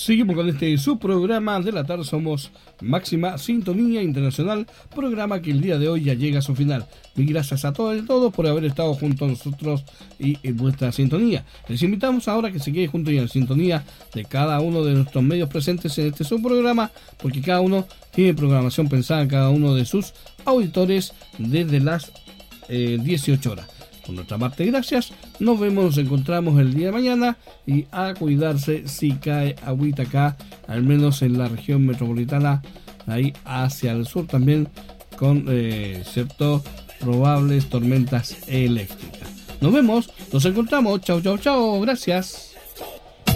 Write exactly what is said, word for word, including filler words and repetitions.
Seguimos con este subprograma de la tarde. Somos Máxima Sintonía Internacional, programa que el día de hoy ya llega a su final. Y gracias a todos y todos por haber estado junto a nosotros y en vuestra sintonía. Les invitamos ahora que se quede junto y en sintonía de cada uno de nuestros medios presentes en este subprograma, porque cada uno tiene programación pensada en cada uno de sus auditores desde las eh, dieciocho horas. Por nuestra parte, gracias. Nos vemos, nos encontramos el día de mañana y a cuidarse si cae agüita acá, al menos en la región metropolitana, ahí hacia el sur también, con eh, ciertas probables tormentas eléctricas. Nos vemos, nos encontramos. Chao, chao, chao. Gracias.